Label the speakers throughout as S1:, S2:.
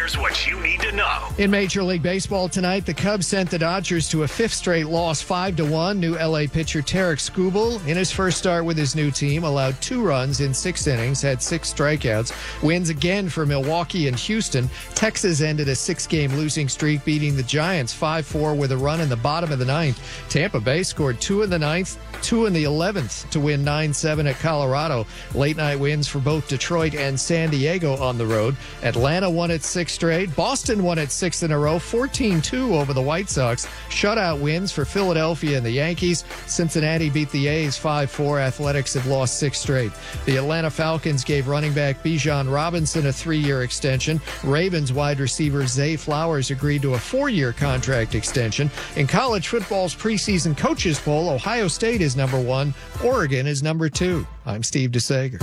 S1: Here's what you need to know.
S2: In Major League Baseball tonight, the Cubs sent the Dodgers to a fifth straight loss, 5-1. New LA pitcher Tarek Skubal, in his first start with his new team, allowed 2 runs in 6 innings, had 6 strikeouts. Wins again for Milwaukee and Houston. Texas ended a 6-game losing streak, beating the Giants 5-4 with a run in the bottom of the 9th. Tampa Bay scored 2 in the 9th, 2 in the 11th to win 9-7 at Colorado. Late night wins for both Detroit and San Diego on the road. Atlanta won its 6th straight. Boston won its 6th in a row, 14-2 over the White Sox. Shutout wins for Philadelphia and the Yankees. Cincinnati beat the A's 5-4. Athletics have lost 6 straight. The Atlanta Falcons gave running back Bijan Robinson a 3-year extension. Ravens wide receiver Zay Flowers agreed to a 4-year contract extension. In college football's preseason coaches poll, Ohio State is number 1. Oregon is number 2. I'm Steve DeSager.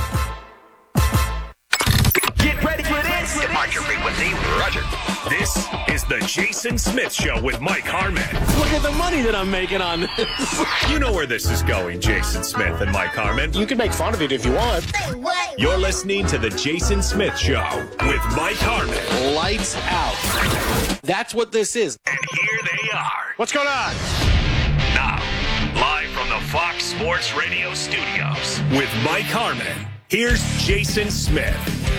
S1: Get ready for this. On your frequency, Roger. This is the Jason Smith Show with Mike Harmon.
S3: Look at the money that I'm making on this.
S1: You know where this is going, Jason Smith and Mike Harmon.
S3: You can make fun of it if you want.
S1: You're listening to the Jason Smith Show with Mike Harmon.
S3: Lights out. That's what this is.
S1: And here they are.
S3: What's going on?
S1: Now, live from the Fox Sports Radio studios with Mike Harmon, here's Jason Smith.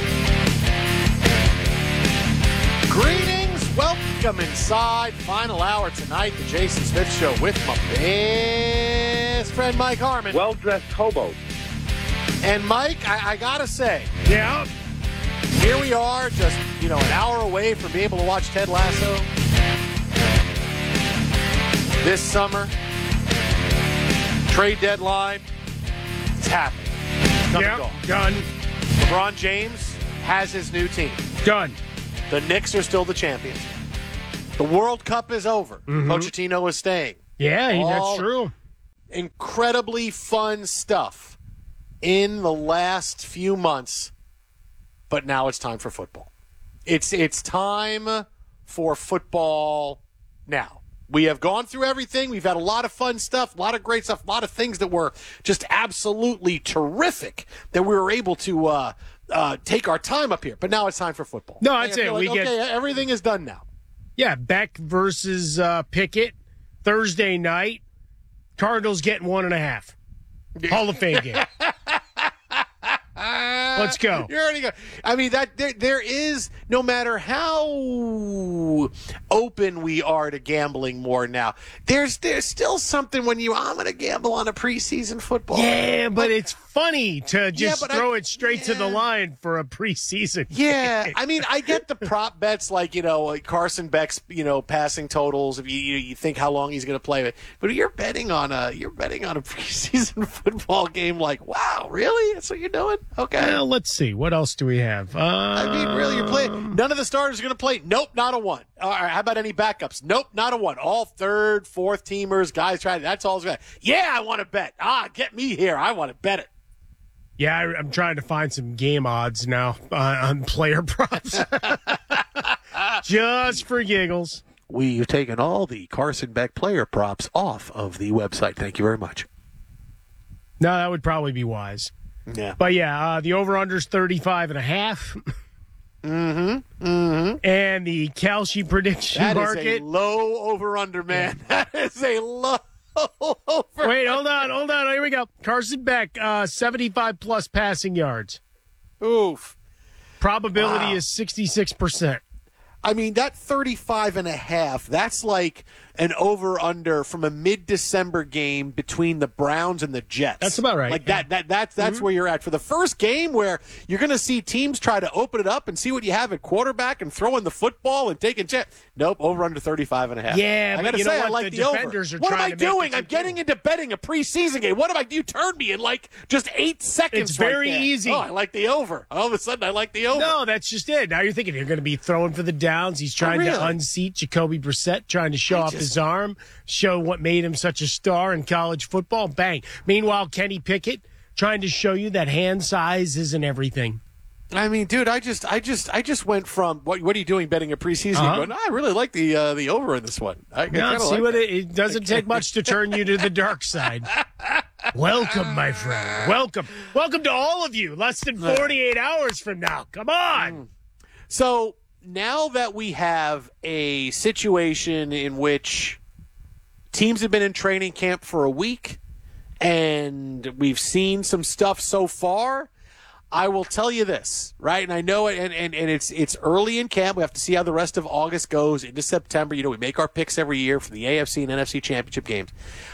S3: Greetings. Welcome inside. Final hour tonight, the Jason Smith Show with my best friend Mike Harmon.
S4: Well-dressed hobo.
S3: And Mike, I gotta say,
S2: Yeah.
S3: here we are, just an hour away from being able to watch Ted Lasso. This summer, trade deadline, it's happening. It's come and gone.
S5: Done.
S3: LeBron James has his new team.
S5: Done.
S3: The Knicks are still the champions. The World Cup is over. Pochettino is staying.
S5: Yeah,
S3: All
S5: that's true.
S3: Incredibly fun stuff in the last few months, but now it's time for football. It's time for football now. We have gone through everything. We've had a lot of fun stuff, a lot of great stuff, a lot of things that were just absolutely terrific that we were able to take our time up here. But now it's time for football.
S5: No, that's it.
S3: Everything is done now.
S5: Yeah, Beck versus Pickett, Thursday night. Cardinals getting 1.5. Hall of Fame game. Let's go.
S3: You're already go. I mean, that there is, no matter how open we are to gambling more now, there's still something when I'm going to gamble on a preseason football.
S5: Yeah, but it's funny to just throw it straight to the line for a preseason
S3: Yeah,
S5: game.
S3: I mean, I get the prop bets like Carson Beck's passing totals if you think how long he's going to play, but you're betting on a preseason football game. Like, wow, really? That's what you're doing? Okay.
S5: Well, let's see. What else do we have?
S3: I mean, really, you're playing. None of the starters are going to play. Nope, not a one. All right, how about any backups? Nope, not a one. All third, fourth teamers, guys trying. That's all. Yeah, I want to bet. Get me here. I want to bet it.
S5: Yeah, I'm trying to find some game odds now on player props. Just for giggles.
S3: We've taken all the Carson Beck player props off of the website. Thank you very much.
S5: No, that would probably be wise.
S3: Yeah.
S5: But yeah, the over-under's 35.5. And the Kalshi prediction market.
S3: That is a low over-under, man. That is a low over.
S5: Wait, hold on. Here we go. Carson Beck, 75-plus passing yards.
S3: Oof.
S5: Probability is 66%.
S3: I mean, that 35.5, that's like an over-under from a mid-December game between the Browns and the Jets.
S5: That's about right.
S3: Like that's where you're at. For the first game where you're going to see teams try to open it up and see what you have at quarterback and throwing the football and taking chance. Nope, over-under 35.5.
S5: Yeah,
S3: I
S5: but
S3: got to
S5: you know
S3: say,
S5: what?
S3: I like
S5: The
S3: the over.
S5: defenders are
S3: What am
S5: trying
S3: I
S5: to make
S3: doing?
S5: it
S3: I'm getting into betting a preseason game. What am I? You turned me in like just 8 seconds.
S5: It's very
S3: right there.
S5: easy.
S3: Oh, I like the over. All of a sudden, I like the over.
S5: No, that's just it. Now you're thinking you're going to be throwing for the downs. He's trying to unseat Jacoby Brissett, trying to show off his arm, show what made him such a star in college football. Bang. Meanwhile, Kenny Pickett trying to show you that hand size isn't everything.
S3: I mean, dude, I just went from what are you doing betting a preseason? Going, I really like the over in this one.
S5: It doesn't take much to turn you to the dark side. Welcome, my friend. Welcome to all of you. Less than 48 hours from now. Come on.
S3: So now that we have a situation in which teams have been in training camp for a week and we've seen some stuff so far, I will tell you this, right? And I know it, and it's early in camp. We have to see how the rest of August goes into September. You know, we make our picks every year for the AFC and NFC championship games.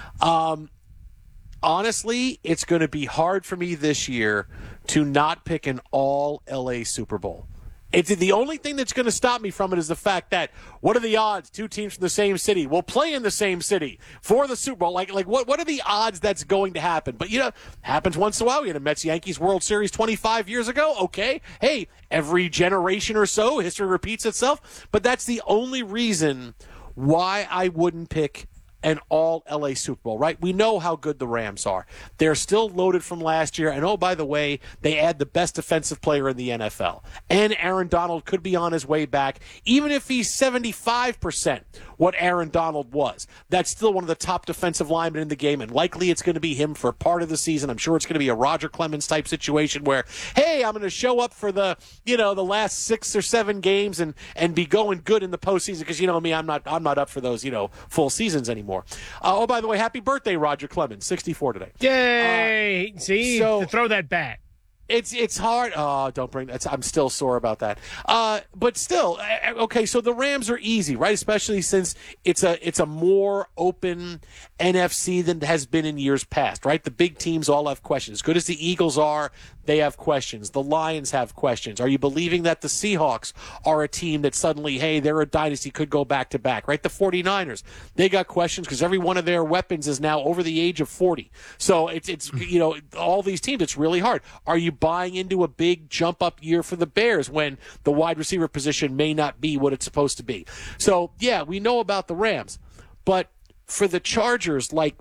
S3: Honestly, it's going to be hard for me this year to not pick an all LA Super Bowl. It's the only thing that's going to stop me from it is the fact that what are the odds two teams from the same city will play in the same city for the Super Bowl? Like what are the odds that's going to happen? But, you know, happens once in a while. We had a Mets-Yankees World Series 25 years ago. Okay. Hey, every generation or so, history repeats itself. But that's the only reason why I wouldn't pick an all LA Super Bowl, right? We know how good the Rams are. They're still loaded from last year. And oh, by the way, they add the best defensive player in the NFL. And Aaron Donald could be on his way back. Even if he's 75% what Aaron Donald was, that's still one of the top defensive linemen in the game. And likely it's going to be him for part of the season. I'm sure it's going to be a Roger Clemens type situation where, hey, I'm going to show up for the last 6 or 7 games and be going good in the postseason because, you know me, I'm not up for those, full seasons anymore. Oh, by the way, happy birthday, Roger Clemens, 64 today.
S5: Yay! See, to throw that bat.
S3: It's hard. Oh, don't bring that. I'm still sore about that. But still, okay. So the Rams are easy, right? Especially since it's a more open NFC than has been in years past, right? The big teams all have questions. As good as the Eagles are, they have questions. The Lions have questions. Are you believing that the Seahawks are a team that suddenly, hey, they're a dynasty, could go back to back, right? The 49ers, they got questions because every one of their weapons is now over the age of 40. So it's all these teams, it's really hard. Are you buying into a big jump up year for the Bears when the wide receiver position may not be what it's supposed to be? So, yeah, we know about the Rams. But for the Chargers, like,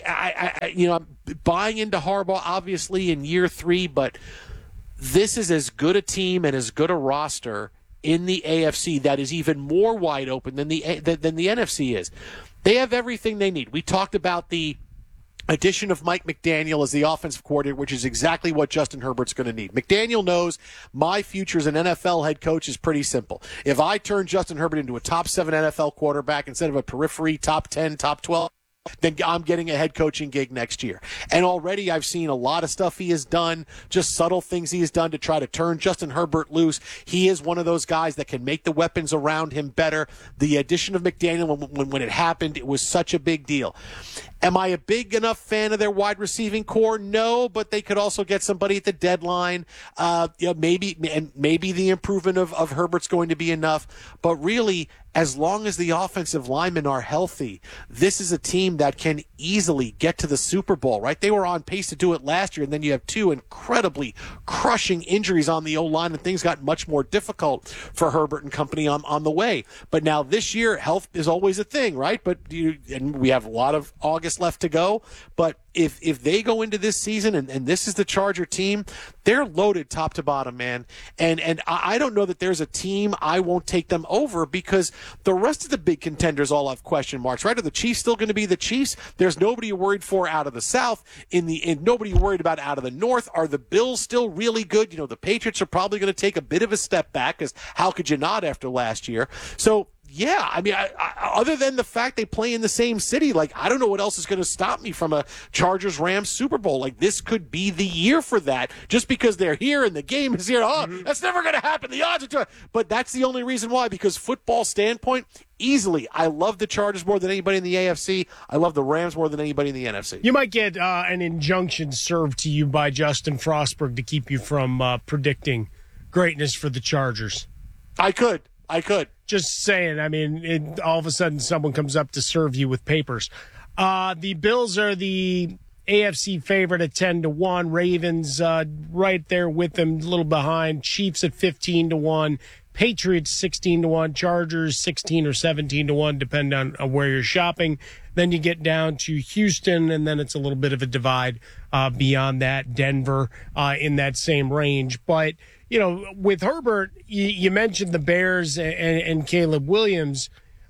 S3: I'm buying into Harbaugh, obviously, in year 3, but this is as good a team and as good a roster in the AFC that is even more wide open than the NFC is. They have everything they need. We talked about the addition of Mike McDaniel as the offensive coordinator, which is exactly what Justin Herbert's going to need. McDaniel knows my future as an NFL head coach is pretty simple. If I turn Justin Herbert into a top 7 NFL quarterback instead of a periphery top 10, top 12, then I'm getting a head coaching gig next year. And already I've seen a lot of stuff he has done, just subtle things he has done to try to turn Justin Herbert loose. He is one of those guys that can make the weapons around him better. The addition of McDaniel, when it happened, it was such a big deal. Am I a big enough fan of their wide receiving core? No, but they could also get somebody at the deadline. Maybe the improvement of Herbert's going to be enough. But really, as long as the offensive linemen are healthy, this is a team that can easily get to the Super Bowl, right? They were on pace to do it last year, and then you have 2 incredibly crushing injuries on the O-line, and things got much more difficult for Herbert and company on the way. But now this year, health is always a thing, right? And we have a lot of August left to go, but if they go into this season and this is the Charger team, they're loaded top to bottom, man. And I don't know that there's a team I won't take them over because the rest of the big contenders all have question marks, right? Are the Chiefs still going to be the Chiefs? There's nobody you're worried for out of the South. Nobody you're worried about out of the North. Are the Bills still really good? The Patriots are probably going to take a bit of a step back because how could you not after last year? So, yeah, I mean, other than the fact they play in the same city, I don't know what else is going to stop me from a Chargers-Rams Super Bowl. This could be the year for that just because they're here and the game is here. Oh, that's never going to happen. The odds are too high. But that's the only reason why, because football standpoint, easily, I love the Chargers more than anybody in the AFC. I love the Rams more than anybody in the NFC.
S5: You might get an injunction served to you by Justin Frostberg to keep you from predicting greatness for the Chargers.
S3: I could.
S5: Just saying. I mean, all of a sudden someone comes up to serve you with papers. The Bills are the AFC favorite at 10-1. Ravens right there with them, a little behind. Chiefs at 15-1. Patriots 16-1. Chargers 16 or 17-1, depending on where you're shopping. Then you get down to Houston, and then it's a little bit of a divide beyond that. Denver in that same range. But with Herbert, you mentioned the Bears and Caleb Williams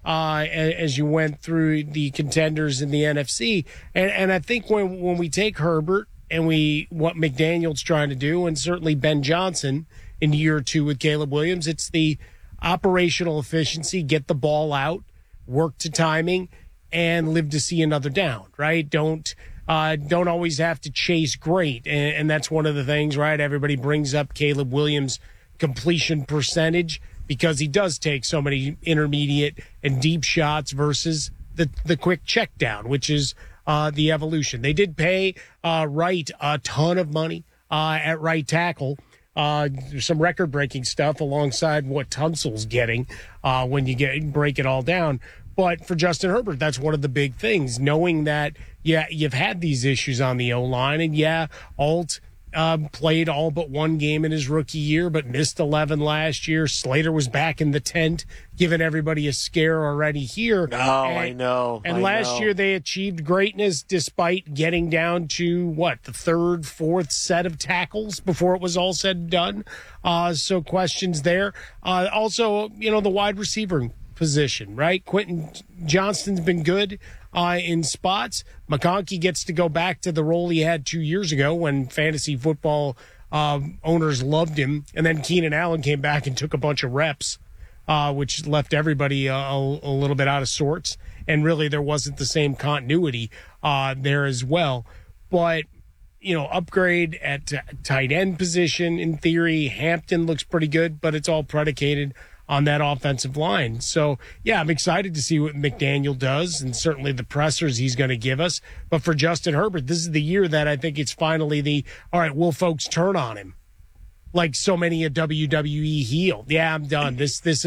S5: as you went through the contenders in the NFC. And I think when we take Herbert and what McDaniel's trying to do, and certainly Ben Johnson in year 2 with Caleb Williams, it's the operational efficiency, get the ball out, work to timing, and live to see another down, right? Don't always have to chase great. And that's one of the things, right? Everybody brings up Caleb Williams' completion percentage because he does take so many intermediate and deep shots versus the quick check down, which is the evolution. They did pay Wright a ton of money at right tackle. Some record-breaking stuff alongside what Tunsil's getting when you break it all down. But for Justin Herbert, that's one of the big things, knowing that, you've had these issues on the O-line, and Alt played all but one game in his rookie year, but missed 11 last year. Slater was back in the tent, giving everybody a scare already here.
S3: I know.
S5: And last year they achieved greatness despite getting down to, the third, fourth set of tackles before it was all said and done. So questions there. Also, the wide receiver position, right? Quentin Johnston's been good in spots. McConkey gets to go back to the role he had 2 years ago when fantasy football owners loved him. And then Keenan Allen came back and took a bunch of reps, which left everybody a little bit out of sorts. And really there wasn't the same continuity there as well. But, upgrade at tight end position in theory. Hampton looks pretty good, but it's all predicated on that offensive line. So, I'm excited to see what McDaniel does and certainly the pressers he's going to give us. But for Justin Herbert, this is the year that I think it's finally all right, will folks turn on him? Like so many a WWE heel. Yeah, I'm done. This is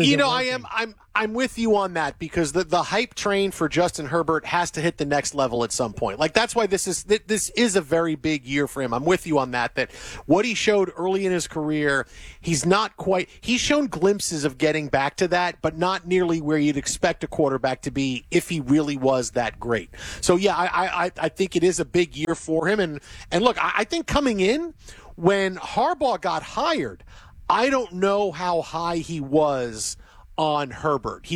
S3: I'm with you on that because the hype train for Justin Herbert has to hit the next level at some point. Like that's why this is a very big year for him. I'm with you on that what he showed early in his career, he's shown glimpses of getting back to that, but not nearly where you'd expect a quarterback to be if he really was that great. So I think it is a big year for him. And look, I think coming in, when Harbaugh got hired, I don't know how high he was on Herbert.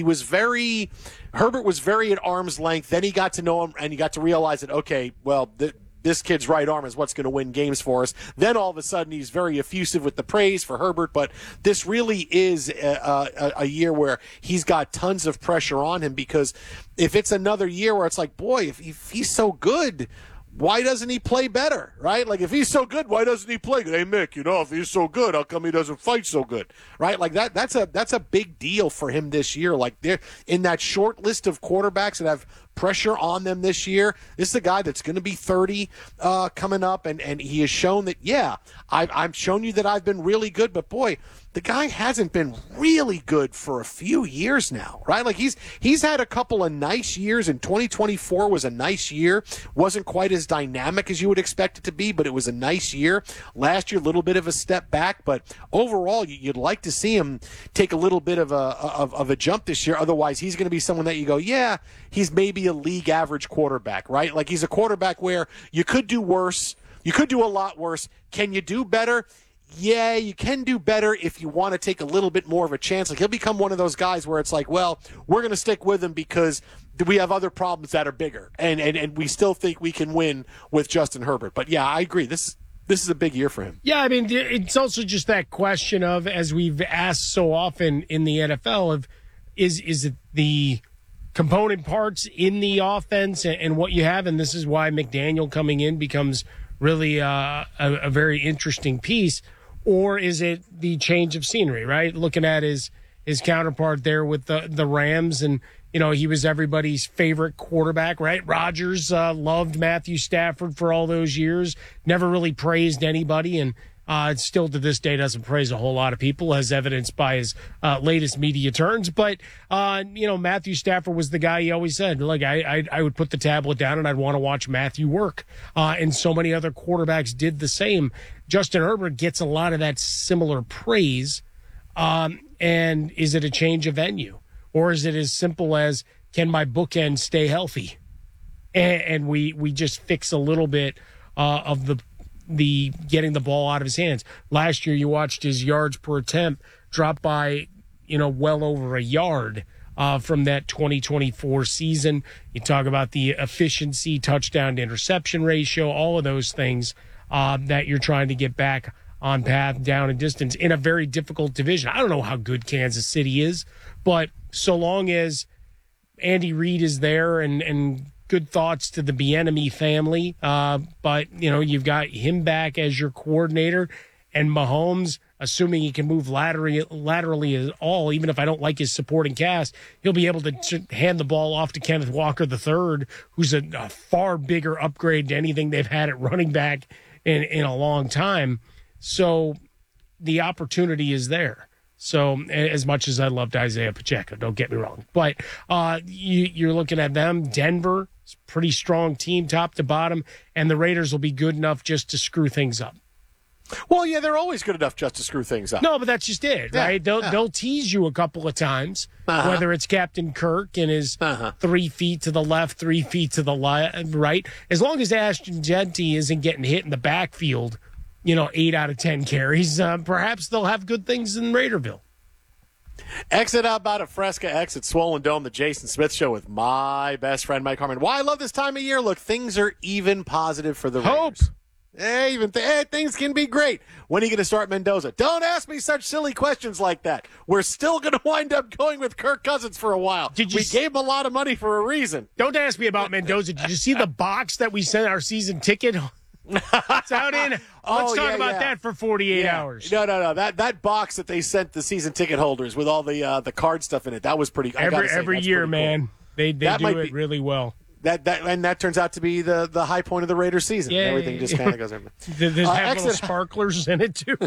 S3: Herbert was very at arm's length. Then he got to know him and he got to realize that, okay, well, this kid's right arm is what's going to win games for us. Then all of a sudden he's very effusive with the praise for Herbert, but this really is a year where he's got tons of pressure on him because if it's another year where it's like, boy, if he's so good, why doesn't he play better, right? Like, if he's so good, why doesn't he play good? Hey, Mick, if he's so good, how come he doesn't fight so good, right? Like, that's a big deal for him this year. Like, they're in that short list of quarterbacks that have pressure on them this year. This is a guy that's going to be 30 coming up, and he has shown that, I've shown you that I've been really good, but boy, the guy hasn't been really good for a few years now, right? Like he's had a couple of nice years, and 2024 was a nice year. Wasn't quite as dynamic as you would expect it to be, but it was a nice year. Last year, a little bit of a step back, but overall, you'd like to see him take a little bit of a jump this year. Otherwise, he's going to be someone that you go, he's maybe a league average quarterback, right? Like he's a quarterback where you could do worse. You could do a lot worse. Can you do better? Yeah, you can do better if you want to take a little bit more of a chance. Like he'll become one of those guys where it's like, well, we're going to stick with him because we have other problems that are bigger, and we still think we can win with Justin Herbert. But I agree. This is a big year for him.
S5: Yeah, I mean, it's also just that question of, as we've asked so often in the NFL, of is it the component parts in the offense and what you have, and this is why McDaniel coming in becomes really a very interesting piece. Or is it the change of scenery, right? Looking at his counterpart there with the Rams, and, he was everybody's favorite quarterback, right? Rodgers loved Matthew Stafford for all those years, never really praised anybody, and still to this day doesn't praise a whole lot of people, as evidenced by his latest media turns. But, Matthew Stafford was the guy he always said, like, I would put the tablet down and I'd want to watch Matthew work. And so many other quarterbacks did the same. Justin Herbert gets a lot of that similar praise. And is it a change of venue? Or is it as simple as, can my bookend stay healthy? And we just fix a little bit of the getting the ball out of his hands. Last year, you watched his yards per attempt drop by, well over a yard from that 2024 season. You talk about the efficiency, touchdown to interception ratio, all of those things that you're trying to get back on path down a distance in a very difficult division. I don't know how good Kansas City is, but so long as Andy Reid is there and good thoughts to the Bieniemy family. But, you've got him back as your coordinator, and Mahomes, assuming he can move laterally at all, even if I don't like his supporting cast, he'll be able to hand the ball off to Kenneth Walker III, who's a far bigger upgrade to anything they've had at running back in a long time. So the opportunity is there. So as much as I loved Isaiah Pacheco, don't get me wrong. But you're looking at them. Denver is a pretty strong team top to bottom, and the Raiders will be good enough just to screw things up.
S3: Well, yeah, they're always good enough just to screw things up.
S5: No, but that's just it, right? They'll tease you a couple of times, whether it's Captain Kirk and his 3 feet to the left, 3 feet to the right. As long as Ashton Jeanty isn't getting hit in the backfield, 8 out of 10 carries, perhaps they'll have good things in Raiderville.
S3: Exit out about a Fresca, exit Swollen Dome, the Jason Smith Show with my best friend, Mike Harmon. Why I love this time of year? Look, things are even positive for the Raiders. Things can be great. When are you going to start Mendoza? Don't ask me such silly questions like that. We're still going to wind up going with Kirk Cousins for a while. We gave him a lot of money for a reason.
S5: Don't ask me about Mendoza. Did you see the box that we sent our season ticket? It's out in. Let's talk about that for 48 hours.
S3: No. That box that they sent the season ticket holders with all the card stuff in it, that was pretty.
S5: Every year, man, cool. They do it really well.
S3: That turns out to be the high point of the Raiders season.
S5: Yeah,
S3: everything just kind of goes in.
S5: There's little sparklers in it too.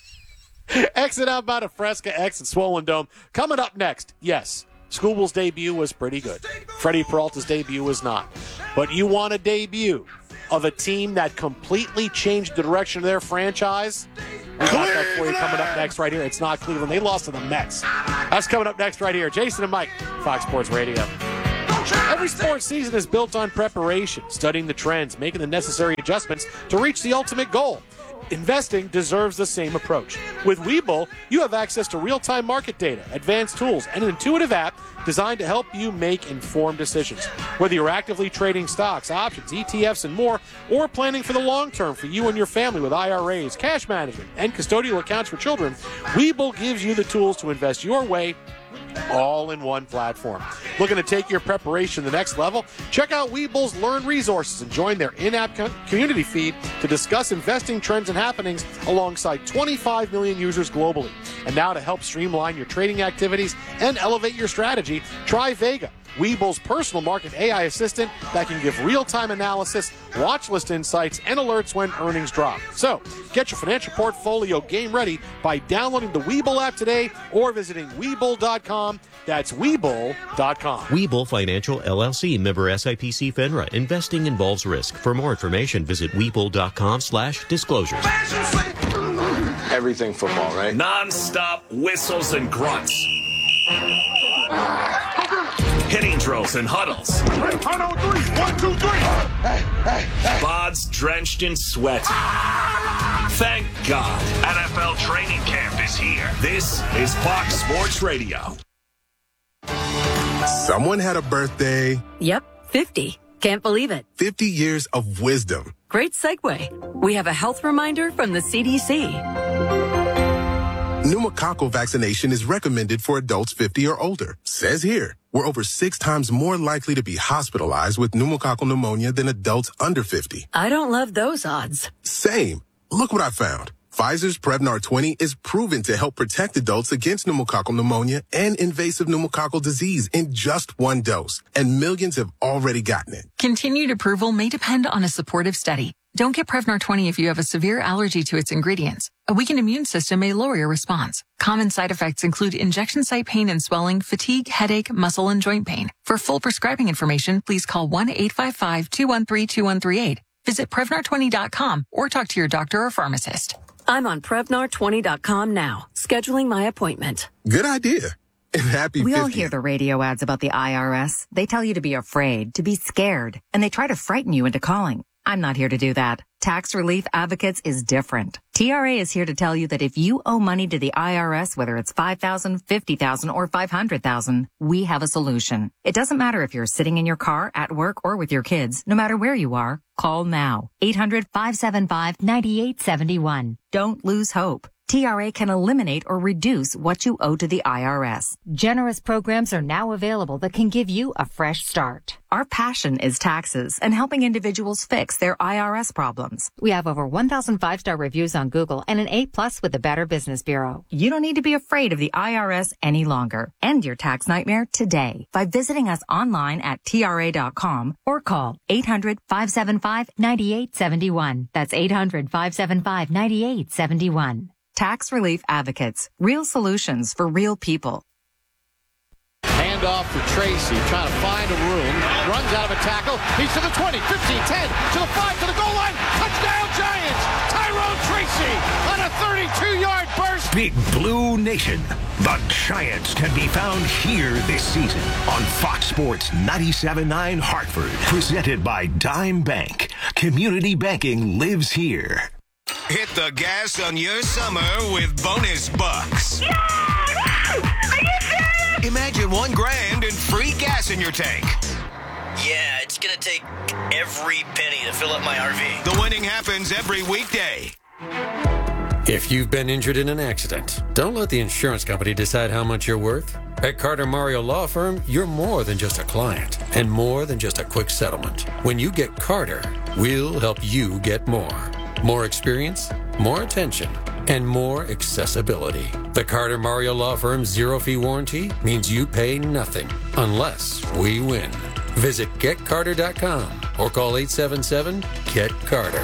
S3: Exit out about a Fresca, exit Swollen Dome. Coming up next, yes, Scooble's debut was pretty good. Freddie Peralta's debut was not. But you want a debut of a team that completely changed the direction of their franchise? We got that for you coming up next right here. It's not Cleveland. They lost to the Mets. That's coming up next right here. Jason and Mike, Fox Sports Radio. Every sports season is built on preparation, studying the trends, making the necessary adjustments to reach the ultimate goal. Investing deserves the same approach. With Webull, you have access to real-time market data, advanced tools, and an intuitive app designed to help you make informed decisions. Whether you're actively trading stocks, options, ETFs, and more, or planning for the long term for you and your family with IRAs, cash management, and custodial accounts for children, Webull gives you the tools to invest your way, all in one platform. Looking to take your preparation to the next level? Check out Webull's Learn Resources and join their in-app community feed to discuss investing trends and happenings alongside 25 million users globally. And now to help streamline your trading activities and elevate your strategy, try Vega, Webull's personal market AI assistant that can give real-time analysis, watch list insights, and alerts when earnings drop. So, get your financial portfolio game ready by downloading the Webull app today or visiting Webull.com. That's Webull.com.
S4: Webull Financial LLC, member SIPC FINRA. Investing involves risk. For more information, visit Webull.com/disclosures.
S6: Everything football, right?
S1: Non-stop whistles and grunts. Hitting drills and huddles.
S6: 1, 2, 3.
S1: Bods drenched in sweat. Thank God. NFL training camp is here. This is Fox Sports Radio.
S7: Someone had a birthday.
S8: Yep, 50. Can't believe it.
S7: 50 years of wisdom.
S8: Great segue. We have a health reminder from the CDC.
S7: Pneumococcal vaccination is recommended for adults 50 or older. Says here, we're over 6 times more likely to be hospitalized with pneumococcal pneumonia than adults under 50.
S8: I don't love those odds.
S7: Same. Look what I found. Pfizer's Prevnar 20 is proven to help protect adults against pneumococcal pneumonia and invasive pneumococcal disease in just 1 dose. And millions have already gotten it.
S9: Continued approval may depend on a supportive study. Don't get Prevnar 20 if you have a severe allergy to its ingredients. A weakened immune system may lower your response. Common side effects include injection site pain and swelling, fatigue, headache, muscle, and joint pain. For full prescribing information, please call 1-855-213-2138. Visit Prevnar20.com or talk to your doctor or pharmacist.
S8: I'm on Prevnar20.com now, scheduling my appointment.
S7: Good idea. And happy 50th.
S10: We all hear the radio ads about the IRS. They tell you to be afraid, to be scared, and they try to frighten you into calling. I'm not here to do that. Tax Relief Advocates is different. TRA is here to tell you that if you owe money to the IRS, whether it's $5,000, $50,000, or $500,000, we have a solution. It doesn't matter if you're sitting in your car, at work, or with your kids. No matter where you are, call now. 800-575-9871. Don't lose hope. TRA can eliminate or reduce what you owe to the IRS.
S11: Generous programs are now available that can give you a fresh start.
S10: Our passion is taxes and helping individuals fix their IRS problems.
S11: We have over 1,000 5-star reviews on Google and an A+ with the Better Business Bureau.
S10: You don't need to be afraid of the IRS any longer. End your tax nightmare today by visiting us online at TRA.com or call 800-575-9871. That's 800-575-9871. Tax Relief Advocates. Real solutions for real people.
S3: Handoff for Tracy, trying to find a room. Runs out of a tackle. He's to the 20, 15, 10, to the 5, to the goal line. Touchdown Giants! Tyrone Tracy on a 32-yard burst.
S1: Big Blue Nation. The Giants can be found here this season on Fox Sports 97.9 Hartford. Presented by Dime Bank. Community banking lives here.
S12: Hit the gas on your summer with bonus bucks.
S13: Yeah! Are you serious?
S12: Imagine $1,000 and free gas in your tank.
S14: Yeah, it's gonna take every penny to fill up my RV.
S12: The winning happens every weekday.
S15: If you've been injured in an accident, don't let the insurance company decide how much you're worth. At Carter Mario Law Firm, you're more than just a client and more than just a quick settlement. When you get Carter, we'll help you get more. More experience, more attention, and more accessibility. The Carter Mario Law Firm's zero-fee warranty means you pay nothing unless we win. Visit GetCarter.com or call 877-GET-CARTER.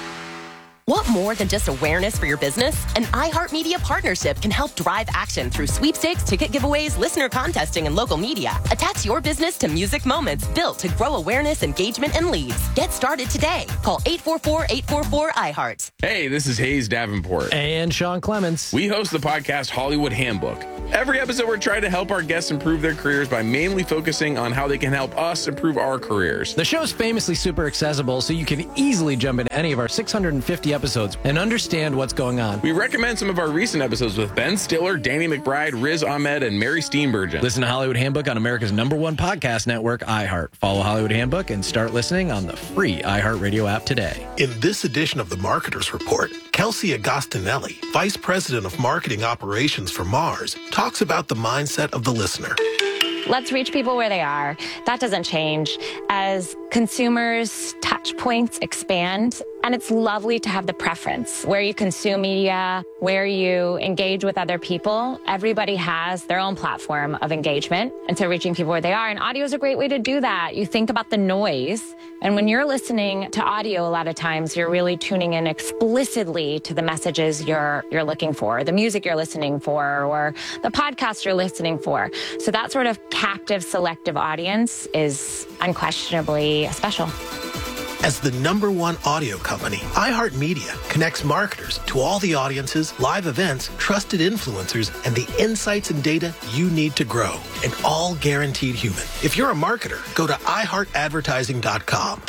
S16: Want more than just awareness for your business? An iHeartMedia partnership can help drive action through sweepstakes, ticket giveaways, listener contesting, and local media. Attach your business to music moments built to grow awareness, engagement, and leads. Get started today. Call 844-844-iHeart.
S17: Hey, this is Hayes Davenport.
S18: And Sean Clements.
S17: We host the podcast Hollywood Handbook. Every episode, we're trying to help our guests improve their careers by mainly focusing on how they can help us improve our careers.
S18: The show's famously super accessible, so you can easily jump into any of our 650 episodes and understand what's going on.
S17: We recommend some of our recent episodes with Ben Stiller, Danny McBride, Riz Ahmed, and Mary Steenburgen.
S18: Listen to Hollywood Handbook on America's #1 podcast network, iHeart. Follow Hollywood Handbook and start listening on the free iHeartRadio app today.
S19: In this edition of the Marketer's Report, Kelsey Agostinelli, Vice President of Marketing Operations for Mars, talks about the mindset of the listener.
S20: Let's reach people where they are. That doesn't change. As consumers' touch points expand, and it's lovely to have the preference where you consume media, where you engage with other people. Everybody has their own platform of engagement. And so reaching people where they are, and audio is a great way to do that. You think about the noise. And when you're listening to audio, a lot of times you're really tuning in explicitly to the messages you're looking for, the music you're listening for, or the podcast you're listening for. So that sort of captive, selective audience is unquestionably special.
S19: As the #1 audio company, iHeartMedia connects marketers to all the audiences, live events, trusted influencers, and the insights and data you need to grow, and all guaranteed human. If you're a marketer, go to iHeartAdvertising.com.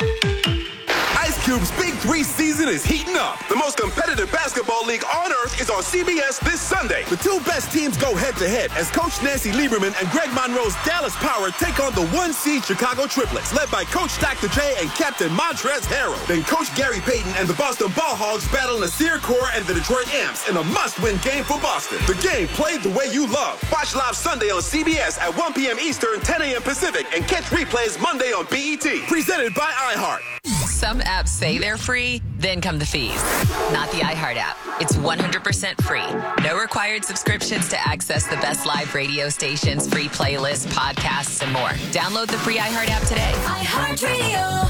S21: Ice Cube's Big 3 season is heating up. The most competitive basketball league on earth is on CBS this Sunday. The two best teams go head-to-head as Coach Nancy Lieberman and Greg Monroe's Dallas Power take on the 1-seed Chicago Triplets, led by Coach Dr. J and Captain Montrezl Harrell. Then Coach Gary Payton and the Boston Ball Hogs battle Nasir Kaur and the Detroit Amps in a must-win game for Boston. The game played the way you love. Watch live Sunday on CBS at 1 p.m. Eastern, 10 a.m. Pacific, and catch replays Monday on BET. Presented by iHeart.
S22: Some apps say they're free, then come the fees. Not the iHeart app. It's 100% free. No required subscriptions to access the best live radio stations, free playlists, podcasts, and more. Download the free iHeart app today.
S23: iHeartRadio.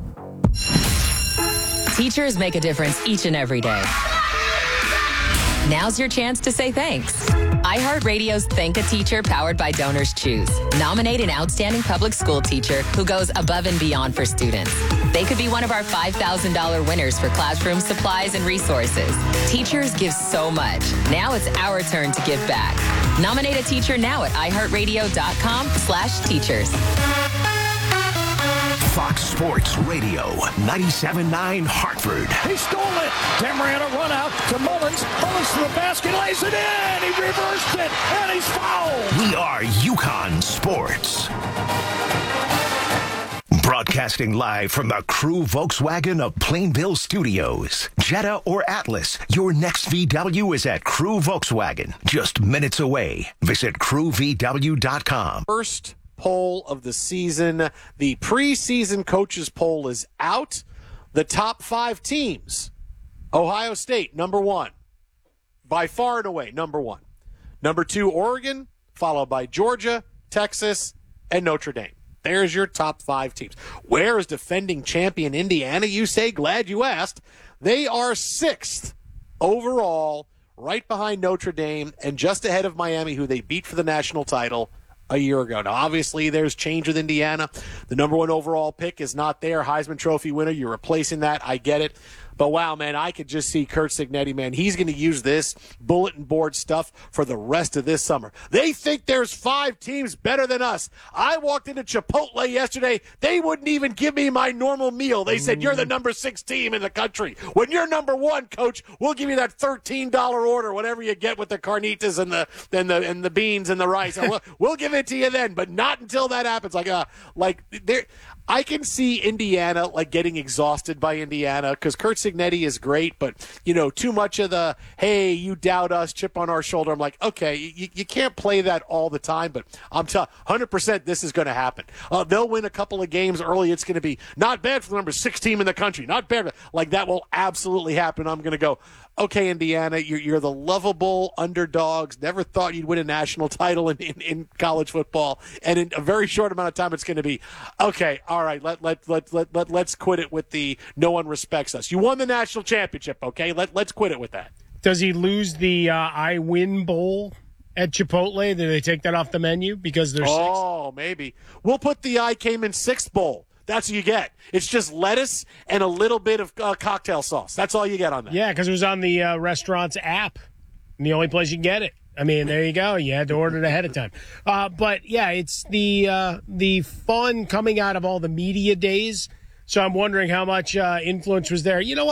S22: Teachers make a difference each and every day. Now's your chance to say thanks. iHeartRadio's Thank a Teacher, powered by Donors Choose. Nominate an outstanding public school teacher who goes above and beyond for students. They could be one of our $5,000 winners for classroom supplies and resources. Teachers give so much. Now it's our turn to give back. Nominate a teacher now at iHeartRadio.com/teachers.
S1: Fox Sports Radio, 97.9 Hartford.
S2: He stole it. Tim ran a run out to Mullins. Mullins to the basket, lays it in. He reversed it, and he's fouled.
S1: We are UConn Sports. Broadcasting live from the Crew Volkswagen of Plainville Studios. Jetta or Atlas, your next VW is at Crew Volkswagen. Just minutes away. Visit crewvw.com.
S3: First poll of the season. The preseason coaches poll is out. The top 5 teams. Ohio State, number 1. By far and away, number 1. Number 2, Oregon, followed by Georgia, Texas, and Notre Dame. There's your top 5 teams. Where is defending champion Indiana, you say? Glad you asked. They are 6th overall, right behind Notre Dame, and just ahead of Miami, who they beat for the national title a year ago. Now, obviously, there's change with Indiana. The number 1 overall pick is not there. Heisman Trophy winner, you're replacing that. I get it. But, wow, man, I could just see Curt Cignetti, man. He's going to use this bulletin board stuff for the rest of this summer. They think there's 5 teams better than us. I walked into Chipotle yesterday. They wouldn't even give me my normal meal. They said, you're the number 6 team in the country. When you're number 1, coach, we'll give you that $13 order, whatever you get with the carnitas and the beans and the rice. We'll give it to you then, but not until that happens. I can see Indiana getting exhausted by Indiana because Curt Cignetti is great, but too much of the hey, you doubt us, chip on our shoulder. I'm like, okay, you can't play that all the time, but I'm telling 100% this is going to happen. They'll win a couple of games early. It's going to be not bad for the number 6 team in the country. Not bad. That will absolutely happen. I'm going to go, okay, Indiana, you're the lovable underdogs. Never thought you'd win a national title in college football, and in a very short amount of time, it's going to be okay. All right, let's quit it with the no one respects us. You won the national championship, okay? Let's quit it with that.
S5: Does he lose the I Win Bowl at Chipotle? Do they take that off the menu because they're 6?
S3: Oh, maybe. We'll put the I Came in 6th Bowl. That's what you get. It's just lettuce and a little bit of cocktail sauce. That's all you get on that.
S5: Yeah, because it was on the restaurant's app. And the only place you can get it. I mean, there you go. You had to order it ahead of time. But, yeah, it's the fun coming out of all the media days. So I'm wondering how much influence was there. You know what?